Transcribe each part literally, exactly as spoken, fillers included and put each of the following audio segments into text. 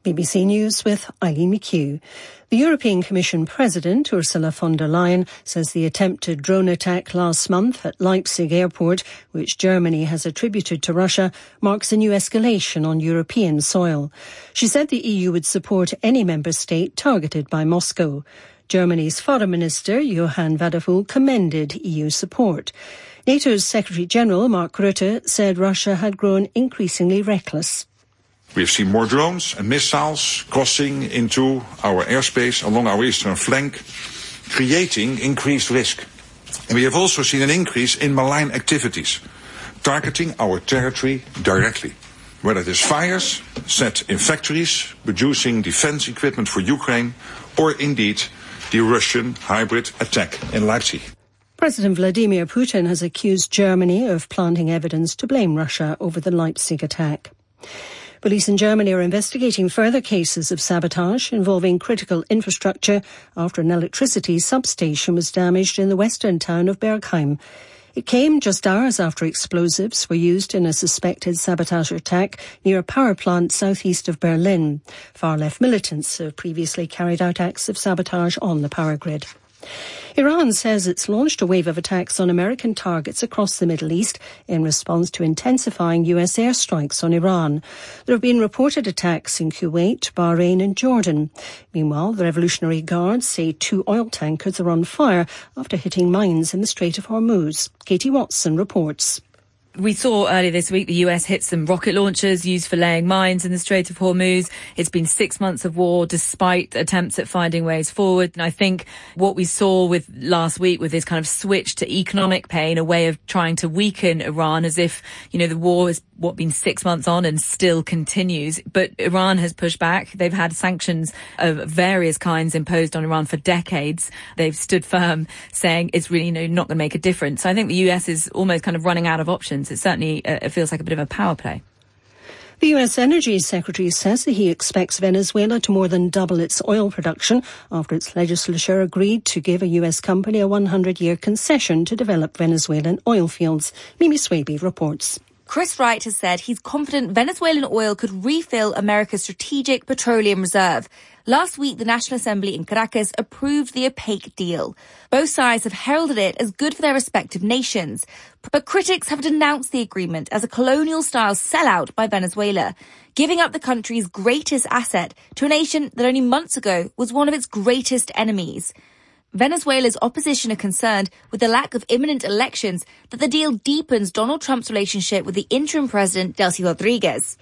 B B C News with Eileen McHugh. The European Commission President, Ursula von der Leyen, says the attempted drone attack last month at Leipzig airport, which Germany has attributed to Russia, marks a new escalation on European soil. She said the E U would support any member state targeted by Moscow. Germany's Foreign Minister, Johann Vadeful, commended E U support. NATO's Secretary-General, Mark Rutte, said Russia had grown increasingly reckless. We have seen more drones and missiles crossing into our airspace along our eastern flank, creating increased risk. And we have also seen an increase in malign activities, targeting our territory directly, whether it is fires set in factories producing defense equipment for Ukraine, or indeed the Russian hybrid attack in Leipzig. President Vladimir Putin has accused Germany of planting evidence to blame Russia over the Leipzig attack. Police in Germany are investigating further cases of sabotage involving critical infrastructure after an electricity substation was damaged in the western town of Bergheim. It came just hours after explosives were used in a suspected sabotage attack near a power plant southeast of Berlin. Far-left militants have previously carried out acts of sabotage on the power grid. Iran says it's launched a wave of attacks on American targets across the Middle East in response to intensifying U S airstrikes on Iran. There have been reported attacks in Kuwait, Bahrain and Jordan. Meanwhile, the Revolutionary Guards say two oil tankers are on fire after hitting mines in the Strait of Hormuz. Katie Watson reports. We saw earlier this week the U S hit some rocket launchers used for laying mines in the Strait of Hormuz. It's been six months of war despite attempts at finding ways forward. And I think what we saw with last week with this kind of switch to economic pain, a way of trying to weaken Iran as if, you know, the war is what been six months on and still continues. But Iran has pushed back. They've had sanctions of various kinds imposed on Iran for decades. They've stood firm saying it's really, you know, not going to make a difference. So I think the U S is almost kind of running out of options. It certainly uh, it feels like a bit of a power play. The U S Energy Secretary says that he expects Venezuela to more than double its oil production after its legislature agreed to give a U S company a one hundred year concession to develop Venezuelan oil fields. Mimi Swaby reports. Chris Wright has said he's confident Venezuelan oil could refill America's strategic petroleum reserve. Last week, the National Assembly in Caracas approved the opaque deal. Both sides have heralded it as good for their respective nations. But critics have denounced the agreement as a colonial-style sellout by Venezuela, giving up the country's greatest asset to a nation that only months ago was one of its greatest enemies. Venezuela's opposition are concerned with the lack of imminent elections that the deal deepens Donald Trump's relationship with the interim president, Delcy Rodriguez.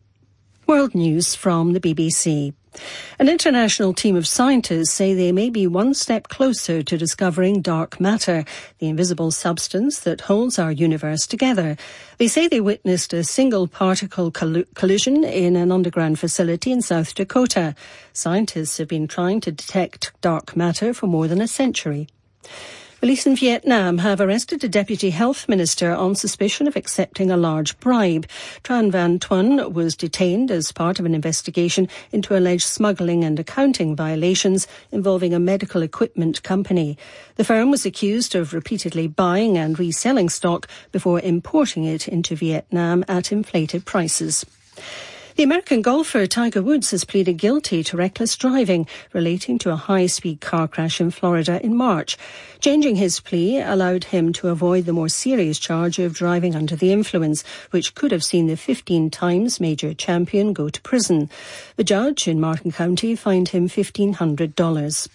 World News from the B B C. An international team of scientists say they may be one step closer to discovering dark matter, the invisible substance that holds our universe together. They say they witnessed a single particle coll- collision in an underground facility in South Dakota. Scientists have been trying to detect dark matter for more than a century. Police in Vietnam have arrested a deputy health minister on suspicion of accepting a large bribe. Tran Van Tuan was detained as part of an investigation into alleged smuggling and accounting violations involving a medical equipment company. The firm was accused of repeatedly buying and reselling stock before importing it into Vietnam at inflated prices. The American golfer Tiger Woods has pleaded guilty to reckless driving relating to a high-speed car crash in Florida in March. Changing his plea allowed him to avoid the more serious charge of driving under the influence, which could have seen the fifteen times major champion go to prison. The judge in Martin County fined him fifteen hundred dollars.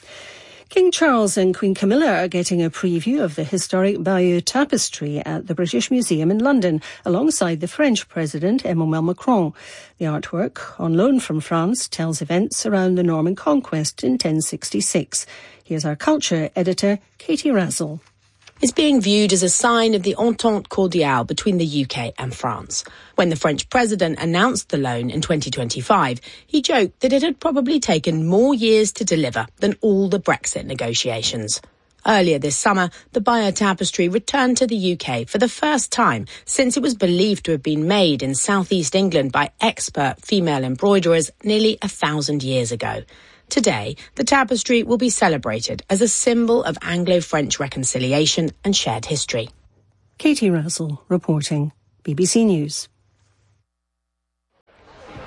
King Charles and Queen Camilla are getting a preview of the historic Bayeux Tapestry at the British Museum in London, alongside the French President Emmanuel Macron. The artwork, on loan from France, tells events around the Norman conquest in ten sixty-six. Here's our culture editor, Katie Razzle. Is being viewed as a sign of the entente cordiale between the U K and France. When the French president announced the loan in twenty twenty-five, he joked that it had probably taken more years to deliver than all the Brexit negotiations. Earlier this summer, the Bayeux Tapestry returned to the U K for the first time since it was believed to have been made in southeast England by expert female embroiderers nearly a thousand years ago. Today, the tapestry will be celebrated as a symbol of Anglo-French reconciliation and shared history. Katie Razzle reporting, B B C News.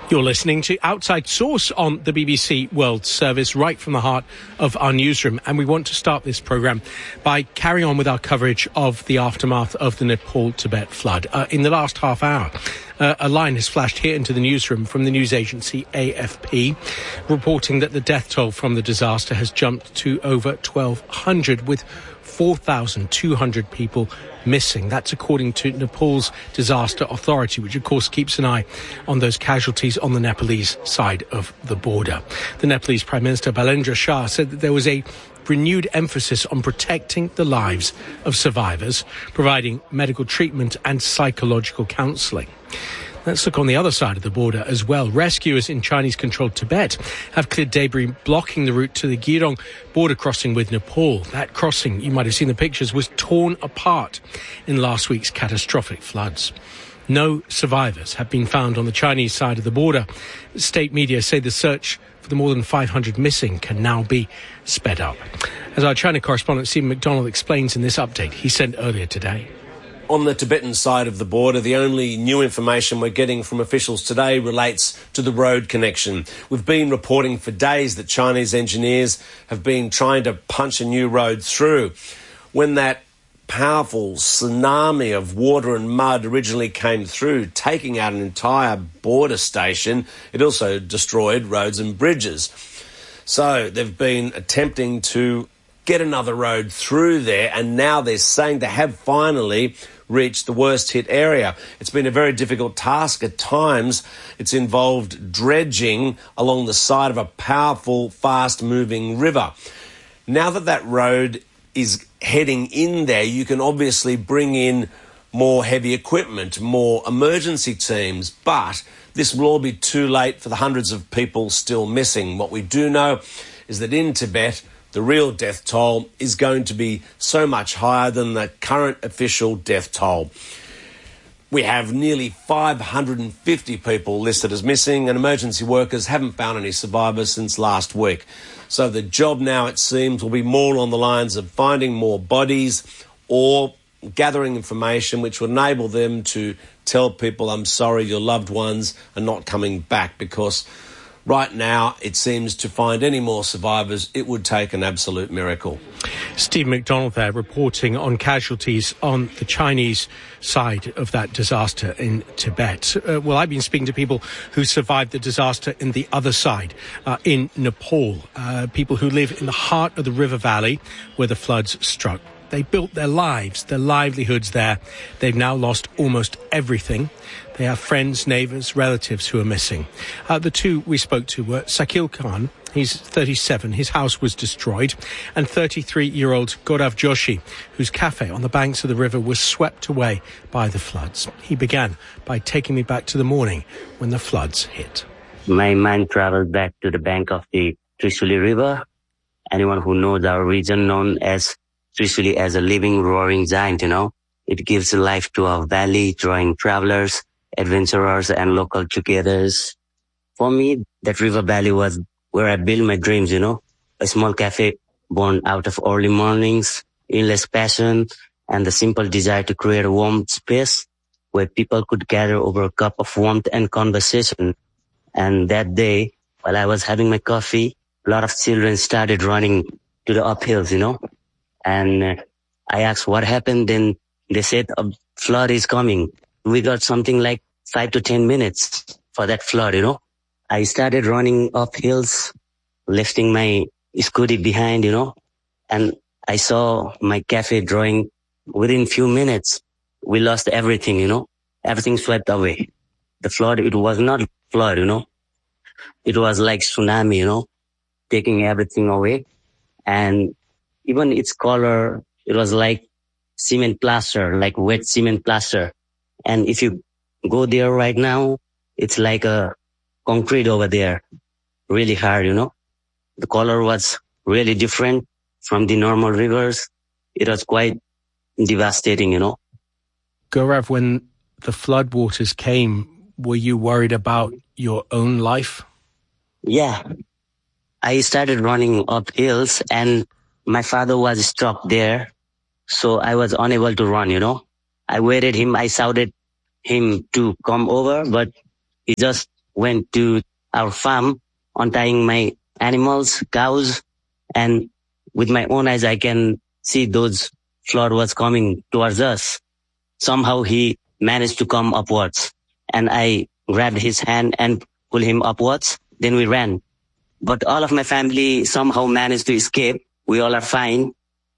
You're listening to Outside Source on the B B C World Service, right from the heart of our newsroom. And we want to start this programme by carrying on with our coverage of the aftermath of the Nepal-Tibet flood. Uh, in the last half hour, uh, a line has flashed here into the newsroom from the news agency A F P, reporting that the death toll from the disaster has jumped to over twelve hundred, with four thousand two hundred people missing. That's according to Nepal's disaster authority, which of course keeps an eye on those casualties on the Nepalese side of the border. The Nepalese Prime Minister Bailendra Shah said that there was a renewed emphasis on protecting the lives of survivors, providing medical treatment and psychological counselling. Let's look on the other side of the border as well. Rescuers in Chinese-controlled Tibet have cleared debris blocking the route to the Girong border crossing with Nepal. That crossing, you might have seen the pictures, was torn apart in last week's catastrophic floods. No survivors have been found on the Chinese side of the border. State media say the search for the more than five hundred missing can now be sped up. As our China correspondent Stephen McDonald explains in this update he sent earlier today. On the Tibetan side of the border, the only new information we're getting from officials today relates to the road connection. We've been reporting for days that Chinese engineers have been trying to punch a new road through. When that powerful tsunami of water and mud originally came through, taking out an entire border station, it also destroyed roads and bridges. So they've been attempting to get another road through there, and now they're saying they have finally reached the worst hit area. It's been a very difficult task at times. It's involved dredging along the side of a powerful, fast-moving river. Now that that road is heading in there, you can obviously bring in more heavy equipment, more emergency teams, but this will all be too late for the hundreds of people still missing. What we do know is that in Tibet, the real death toll is going to be so much higher than the current official death toll. We have nearly five hundred fifty people listed as missing, and emergency workers haven't found any survivors since last week. So the job now, it seems, will be more on the lines of finding more bodies or gathering information which will enable them to tell people, I'm sorry, your loved ones are not coming back, because right now, it seems to find any more survivors, it would take an absolute miracle. Steve McDonald there reporting on casualties on the Chinese side of that disaster in Tibet. Uh, well, I've been speaking to people who survived the disaster in the other side, uh, in Nepal, uh, people who live in the heart of the river valley where the floods struck. They built their lives, their livelihoods there. They've now lost almost everything. They have friends, neighbours, relatives who are missing. Uh, the two we spoke to were Sakil Khan, he's thirty-seven, his house was destroyed, and thirty-three-year-old Gaurav Joshi, whose cafe on the banks of the river was swept away by the floods. He began by taking me back to the morning when the floods hit. My mind travelled back to the bank of the Trishuli River. Anyone who knows our region known as Trishuli as a living, roaring giant, you know. It gives life to our valley, drawing travelers, adventurers, and local togethers. For me, that river valley was where I built my dreams, you know. A small cafe born out of early mornings, endless passion, and the simple desire to create a warm space where people could gather over a cup of warmth and conversation. And that day, while I was having my coffee, a lot of children started running to the uphills, you know. And uh, I asked what happened, then they said a flood is coming. We got something like five to ten minutes for that flood, you know. I started running up hills, lifting my scooty behind, you know, and I saw my cafe drawing. Within few minutes, we lost everything, you know. Everything swept away. The flood, it was not flood, you know. It was like tsunami, you know, taking everything away. And even its color, it was like cement plaster, like wet cement plaster. And if you go there right now, it's like a concrete over there, really hard, you know. The color was really different from the normal rivers. It was quite devastating, you know. Gaurav, when the floodwaters came, were you worried about your own life? Yeah. I started running up hills and my father was stuck there. So I was unable to run, you know. I waited him. I shouted him to come over, but he just went to our farm, untying my animals, cows, and with my own eyes, I can see those flood was coming towards us. Somehow he managed to come upwards, and I grabbed his hand and pulled him upwards. Then we ran. But all of my family somehow managed to escape. We all are fine.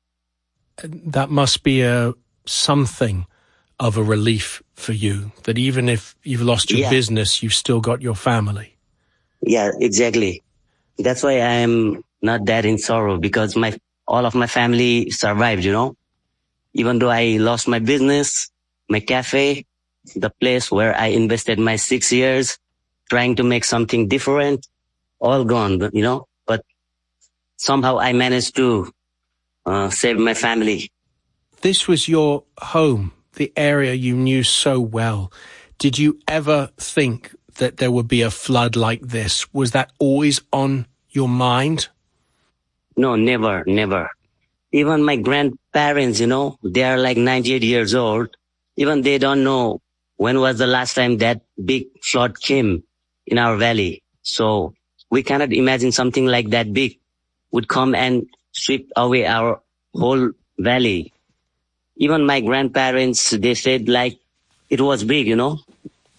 That must be a something of a relief for you, that even if you've lost your yeah. business, you've still got your family. Yeah, exactly. That's why I am not that in sorrow, because my all of my family survived, you know. Even though I lost my business, my cafe, the place where I invested my six years trying to make something different, all gone, you know. But somehow I managed to uh, save my family. This was your home, the area you knew so well. Did you ever think that there would be a flood like this? Was that always on your mind? No, never, never. Even my grandparents, you know, they are like ninety-eight years old. Even they don't know when was the last time that big flood came in our valley. So we cannot imagine something like that big would come and sweep away our whole valley. Even my grandparents, they said like it was big, you know.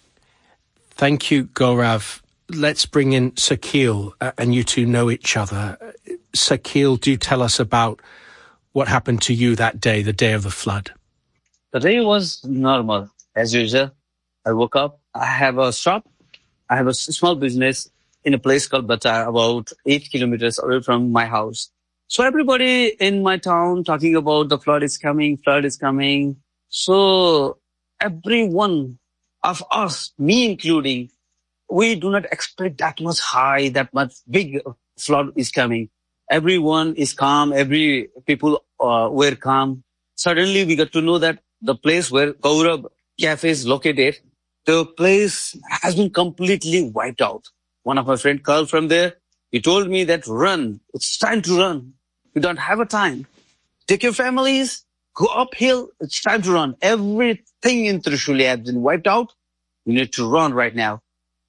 Thank you, Gaurav. Let's bring in Sakil, uh, and you two know each other. Sakil, do tell us about what happened to you that day, the day of the flood. The day was normal, as usual. I woke up, I have a shop, I have a small business in a place called Bata, about eight kilometers away from my house. So everybody in my town talking about the flood is coming, flood is coming. So every one of us, me including, we do not expect that much high, that much big flood is coming. Everyone is calm. Every people uh, were calm. Suddenly we got to know that the place where Gaurav Cafe is located, the place has been completely wiped out. One of my friends called from there. He told me that run. It's time to run. You don't have a time. Take your families, go uphill. It's time to run. Everything in Trishuli has been wiped out. You need to run right now.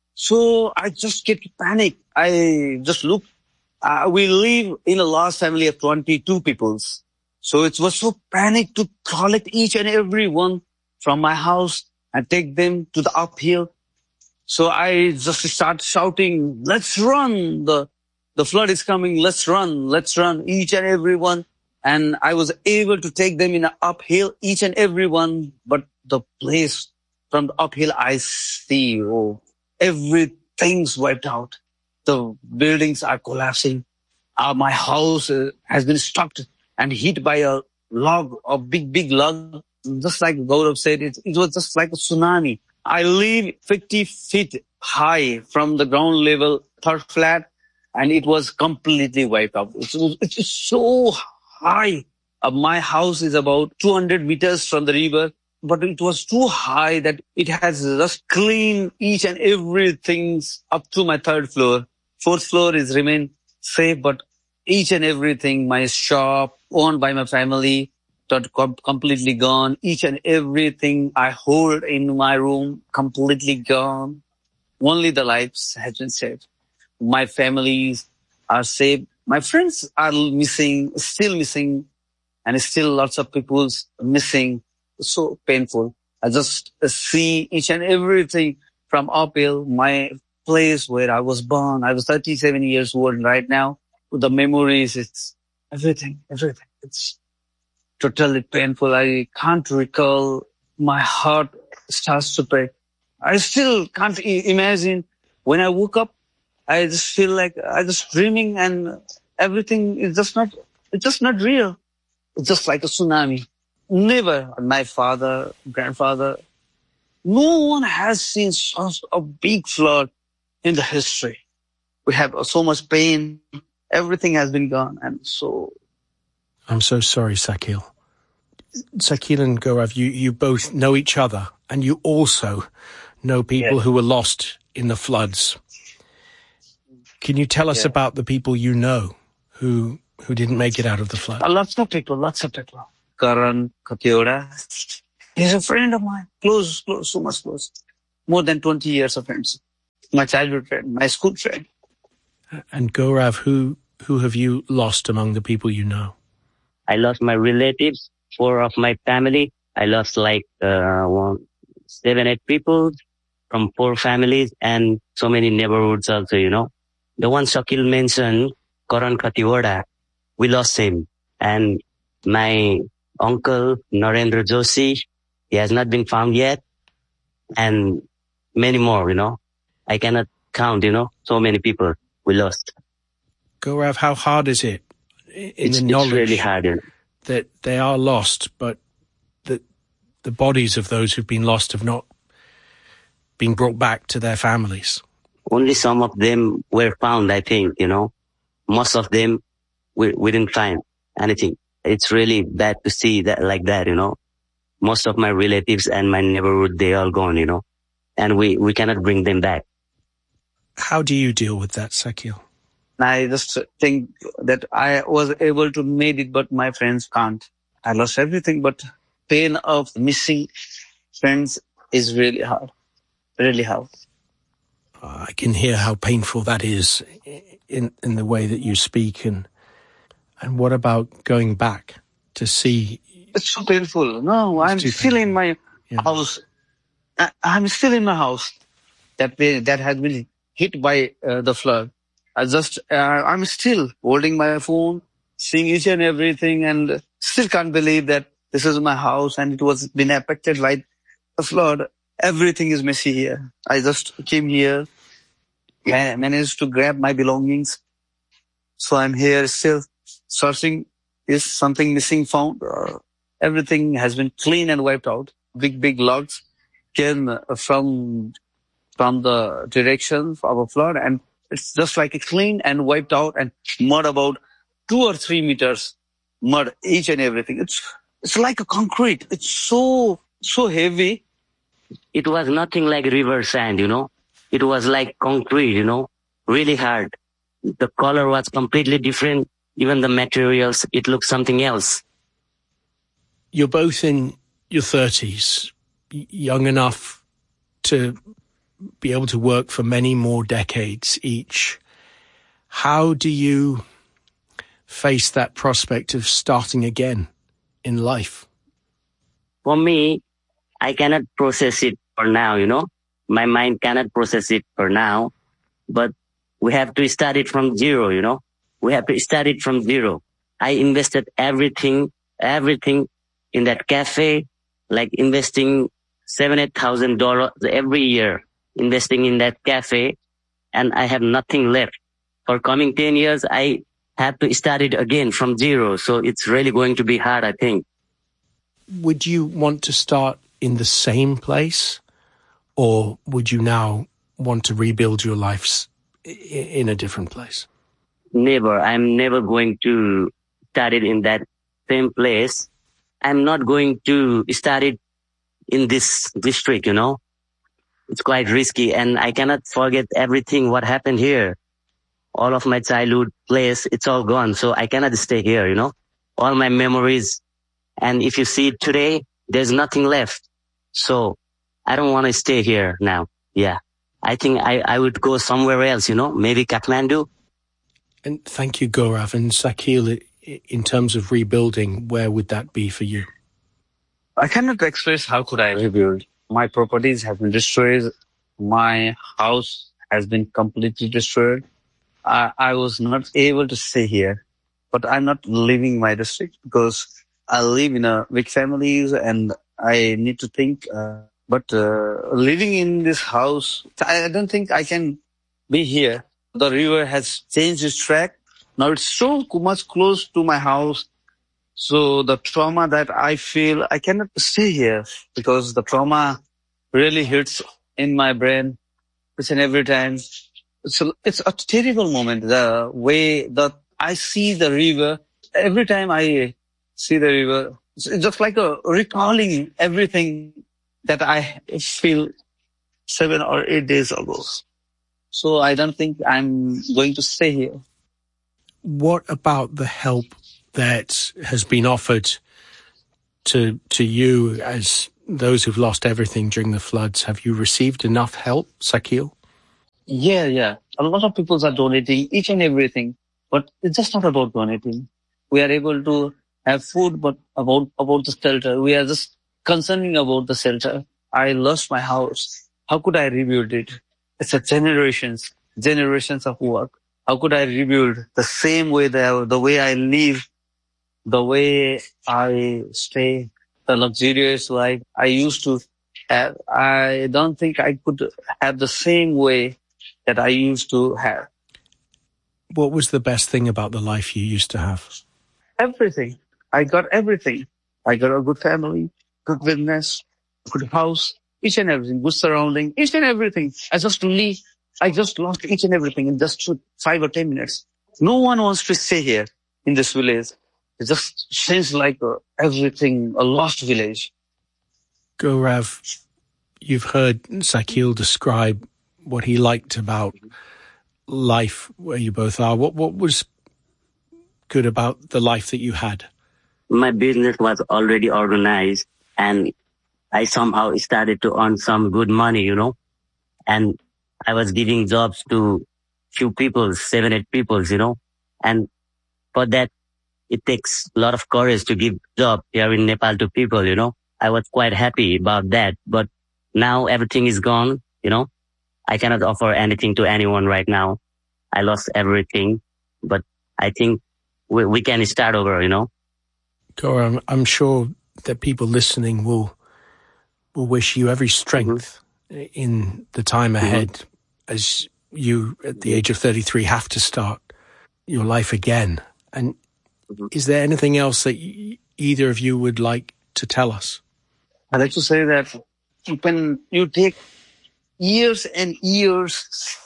So I just get panic. I just look. Uh, we live in a large family of twenty-two peoples. So it was so panic to collect each and every one from my house and take them to the uphill. So I just start shouting, let's run. The, the flood is coming. Let's run. Let's run. Each and every one. And I was able to take them in an uphill, each and every one. But the place from the uphill, I see, oh, everything's wiped out. The buildings are collapsing. Uh, my house uh, has been struck and hit by a log, a big, big log. Just like Gaurav said, it, it was just like a tsunami. I live fifty feet high from the ground level, third flat, and it was completely wiped out. It's, it's so high. Uh, my house is about two hundred meters from the river, but it was too high that it has just cleaned each and everything up to my third floor. Fourth floor is remain safe, but each and everything, my shop owned by my family, got com- completely gone. Each and everything I hold in my room, completely gone. Only the lives has been saved. My families are saved. My friends are missing, still missing, and still lots of people's missing. So painful. I just see each and everything from uphill, my place where I was born. I was thirty-seven years old right now. The memories, it's everything, everything. It's totally painful. I can't recall. My heart starts to break. I still can't I- imagine. When I woke up, I just feel like I just dreaming and everything is just not, it's just not real. It's just like a tsunami. Never, my father, grandfather, no one has seen such a big flood in the history. We have so much pain. Everything has been gone. And so... I'm so sorry, Sakil. Sakil and Gaurav, you, you both know each other, and you also know people yes. who were lost in the floods. Can you tell us yeah. about the people you know who who didn't make it out of the flood? Lots of people, lots of people. Karan Katioda, he's a friend of mine, close, close, so much close. More than twenty years of friends. my childhood friend, my school friend. And Gaurav, who who have you lost among the people you know? I lost my relatives, four of my family. I lost like uh, one, seven, eight people from four families and so many neighborhoods also, you know. The one Shakil mentioned, Karan Khatiwada, we lost him. And my uncle, Narendra Joshi, he has not been found yet. And many more, you know. I cannot count, you know, so many people we lost. Gaurav, how hard is it in it's, the knowledge it's really hard, you know? that they are lost, but that the bodies of those who've been lost have not been brought back to their families? Only some of them were found, I think, you know. Most of them, we, we didn't find anything. It's really bad to see that like that, you know. Most of my relatives and my neighborhood, they all gone, you know. And we, we cannot bring them back. How do you deal with that, Shakil? I just think that I was able to make it, but my friends can't. I lost everything, but pain of missing friends is really hard. Really hard. Uh, I can hear how painful that is in in the way that you speak. And and what about going back to see? It's so painful. No, It's I'm too still painful. in my Yeah. house. I, I'm still in my house. That way, that has been hit by uh, the flood. I just, uh, I'm still holding my phone, seeing each and everything, and still can't believe that this is my house and it was been affected by the flood. Everything is messy here. I just came here, ma- managed to grab my belongings. So I'm here still searching. Is something missing found? Uh, everything has been clean and wiped out. Big, big logs came uh, from, from the direction of a flood, and it's just like a clean and wiped out, and mud about two or three meters, mud, each and everything. It's, it's like a concrete. It's so, so heavy. It was nothing like river sand, you know. It was like concrete, you know, really hard. The color was completely different. Even the materials, it looked something else. You're both in your thirties, y- young enough to be able to work for many more decades each. How do you face that prospect of starting again in life? For me, I cannot process it for now, you know. My mind cannot process it for now. But we have to start it from zero, you know. We have to start it from zero. I invested everything, everything in that cafe, like investing seven, eight thousand dollars every year, investing in that cafe, and I have nothing left. For coming ten years, I have to start it again from zero. So it's really going to be hard, I think. Would you want to start in the same place, or would you now want to rebuild your lives i- in a different place? Never. I'm never going to start it in that same place. I'm not going to start it in this district, you know. It's quite risky, and I cannot forget everything what happened here. All of my childhood place, it's all gone. So I cannot stay here, you know. All my memories. And if you see it today, there's nothing left. So I don't want to stay here now. Yeah. I think I, I would go somewhere else, you know, maybe Kathmandu. And thank you, Gaurav. And Shakil, i- in terms of rebuilding, where would that be for you? I cannot express how could I rebuild. My properties have been destroyed. My house has been completely destroyed. I, I was not able to stay here, but I'm not leaving my district because I live in a big families and I need to think. Uh, but uh, living in this house, I don't think I can be here. The river has changed its track. Now it's so much close to my house. So the trauma that I feel, I cannot stay here because the trauma really hits in my brain each and every time. It's a, it's a terrible moment. The way that I see the river, every time I see the river, it's just like a recalling everything that I feel seven or eight days ago. So I don't think I'm going to stay here. What about the help that has been offered to to you as those who've lost everything during the floods? Have you received enough help, Shakil? Yeah, yeah. A lot of people are donating each and everything, but it's just not about donating. We are able to have food, but about, about the shelter. We are just concerning about the shelter. I lost my house. How could I rebuild it? It's a generations, generations of work. How could I rebuild the same way that the way I live, the way I stay, the luxurious life I used to have? I don't think I could have the same way that I used to have. What was the best thing about the life you used to have? Everything. I got everything. I got a good family, good business, good house, each and everything, good surrounding, each and everything. I just leave. I just lost each and everything in just five or ten minutes. No one wants to stay here in this village. It just seems like uh, everything, a lost village. Gaurav, you've heard Shakil describe what he liked about life where you both are. What what was good about the life that you had? My business was already organized and I somehow started to earn some good money, you know, and I was giving jobs to few people, seven, eight people, you know, and for that, it takes a lot of courage to give job here in Nepal to people, you know. I was quite happy about that, but now everything is gone, you know. I cannot offer anything to anyone right now. I lost everything, but I think we, we can start over, you know. Gaurav, I'm, I'm sure that people listening will will wish you every strength mm-hmm. in the time ahead mm-hmm. as you, at the age of thirty-three, have to start your life again. And mm-hmm. is there anything else that y- either of you would like to tell us? I'd like to say that when you take years and years,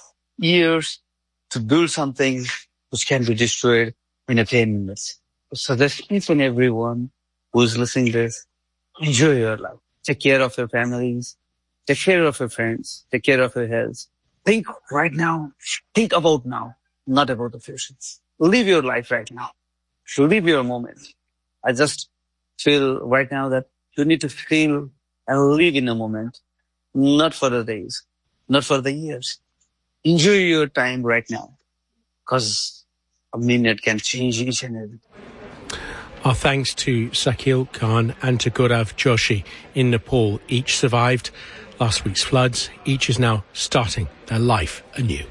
years to build something which can be destroyed in a ten minutes. So that's each and everyone who's listening to this, enjoy your life. Take care of your families. Take care of your friends. Take care of your health. Think right now. Think about now, not about the future. Live your life right now. Live your moment. I just feel right now that you need to feel and live in the moment, not for the days, not for the years. Enjoy your time right now, because a minute can change each and everything. Our thanks to Shakil Khan and to Gaurav Joshi in Nepal. Each survived last week's floods. Each is now starting their life anew.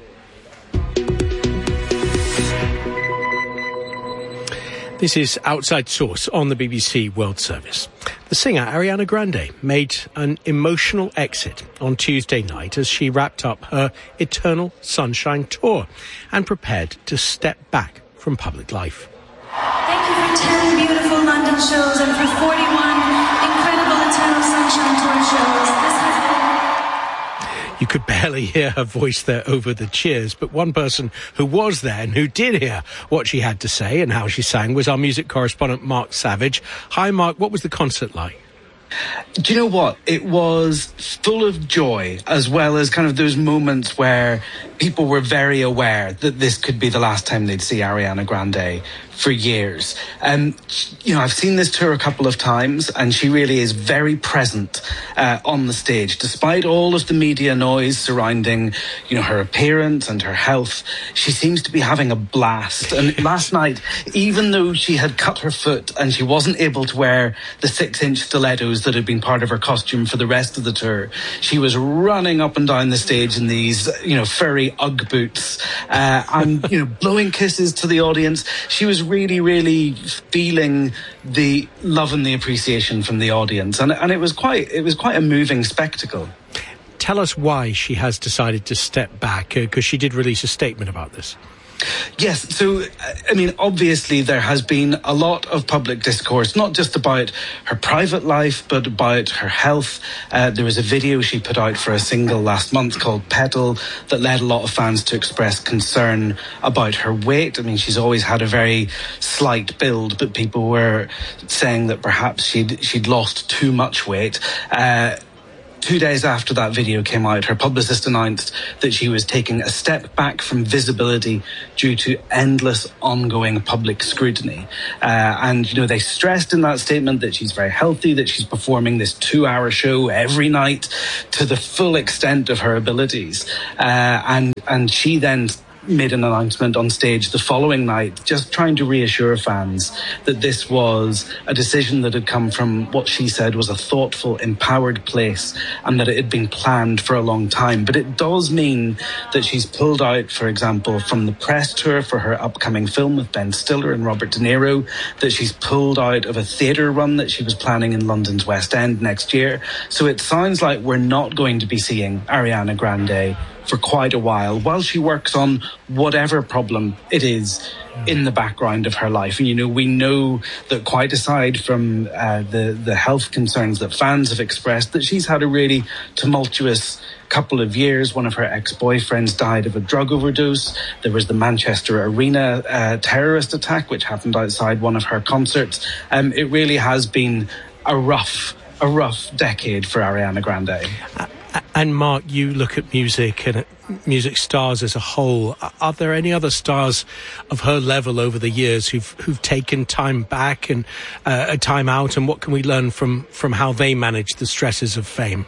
This is Outside Source on the B B C World Service. The singer Ariana Grande made an emotional exit on Tuesday night as she wrapped up her Eternal Sunshine tour and prepared to step back from public life. Thank you for ten beautiful London shows and for forty-one incredible Eternal Sunshine tour shows. This has been... You could barely hear her voice there over the cheers, but one person who was there and who did hear what she had to say and how she sang was our music correspondent, Mark Savage. Hi, Mark. What was the concert like? Do you know what? It was full of joy, as well as kind of those moments where people were very aware that this could be the last time they'd see Ariana Grande for years. Um, you know, I've seen this tour a couple of times, and she really is very present uh, on the stage. Despite all of the media noise surrounding, you know, her appearance and her health, she seems to be having a blast. And last night, even though she had cut her foot and she wasn't able to wear the six-inch stilettos that had been part of her costume for the rest of the tour, she was running up and down the stage in these, you know, furry Ugg boots uh, and, you know, blowing kisses to the audience. She was really, really feeling the love and the appreciation from the audience, and and it was quite it was quite a moving spectacle. Tell us why she has decided to step back, because uh, she did release a statement about this. Yes, so, I mean, obviously there has been a lot of public discourse, not just about her private life, but about her health. Uh, there was a video she put out for a single last month called Petal that led a lot of fans to express concern about her weight. I mean, she's always had a very slight build, but people were saying that perhaps she'd, she'd lost too much weight. Uh, two days after that video came out, her publicist announced that she was taking a step back from visibility due to endless ongoing public scrutiny. Uh, and, you know, they stressed in that statement that she's very healthy, that she's performing this two-hour show every night to the full extent of her abilities. Uh, and, and she then made an announcement on stage the following night, just trying to reassure fans that this was a decision that had come from what she said was a thoughtful, empowered place, and that it had been planned for a long time. But it does mean that she's pulled out, for example, from the press tour for her upcoming film with Ben Stiller and Robert De Niro, that she's pulled out of a theatre run that she was planning in London's West End next year. So it sounds like we're not going to be seeing Ariana Grande for quite a while, while she works on whatever problem it is in the background of her life. And, you know, we know that quite aside from uh, the, the health concerns that fans have expressed, that she's had a really tumultuous couple of years. One of her ex-boyfriends died of a drug overdose. There was the Manchester Arena uh, terrorist attack, which happened outside one of her concerts. Um, it really has been a rough, a rough decade for Ariana Grande. Uh- And Mark, you look at music and at music stars as a whole. Are there any other stars of her level over the years who've who've taken time back and uh, a time out? And what can we learn from from how they manage the stresses of fame?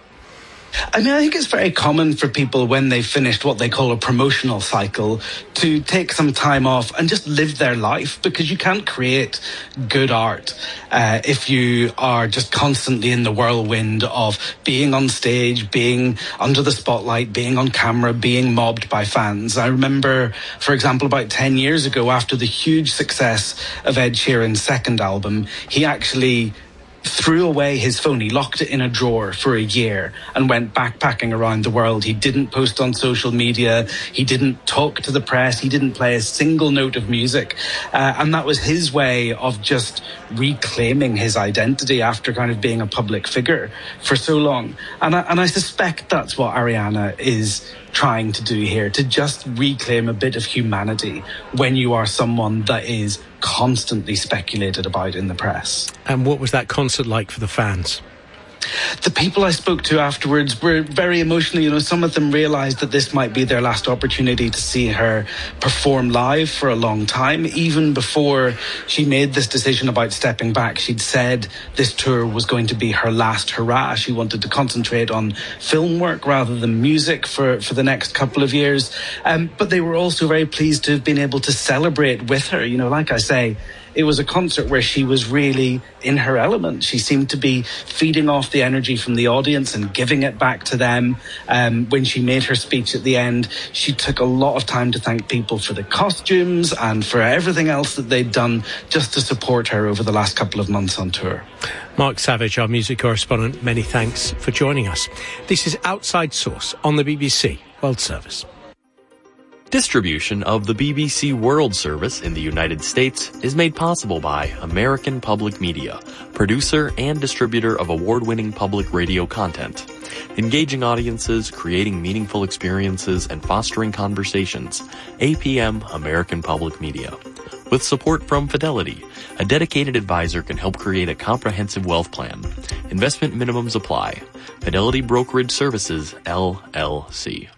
I mean, I think it's very common for people when they've finished what they call a promotional cycle to take some time off and just live their life, because you can't create good art uh, if you are just constantly in the whirlwind of being on stage, being under the spotlight, being on camera, being mobbed by fans. I remember, for example, about ten years ago, after the huge success of Ed Sheeran's second album, he actually threw away his phone. He locked it in a drawer for a year and went backpacking around the world. He didn't post on social media. He didn't talk to the press. He didn't play a single note of music. Uh, and that was his way of just reclaiming his identity after kind of being a public figure for so long. And I, and I suspect that's what Ariana is trying to do here, to just reclaim a bit of humanity when you are someone that is constantly speculated about in the press. And what was that concert like for the fans? The people I spoke to afterwards were very emotional. You know, some of them realised that this might be their last opportunity to see her perform live for a long time. Even before she made this decision about stepping back, she'd said this tour was going to be her last hurrah. She wanted to concentrate on film work rather than music for, for the next couple of years. Um, but they were also very pleased to have been able to celebrate with her. You know, like I say, it was a concert where she was really in her element. She seemed to be feeding off the energy from the audience and giving it back to them. Um, when she made her speech at the end, she took a lot of time to thank people for the costumes and for everything else that they'd done just to support her over the last couple of months on tour. Mark Savage, our music correspondent, many thanks for joining us. This is Outside Source on the B B C World Service. Distribution of the B B C World Service in the United States is made possible by American Public Media, producer and distributor of award-winning public radio content. Engaging audiences, creating meaningful experiences, and fostering conversations. A P M American Public Media. With support from Fidelity, a dedicated advisor can help create a comprehensive wealth plan. Investment minimums apply. Fidelity Brokerage Services, L L C.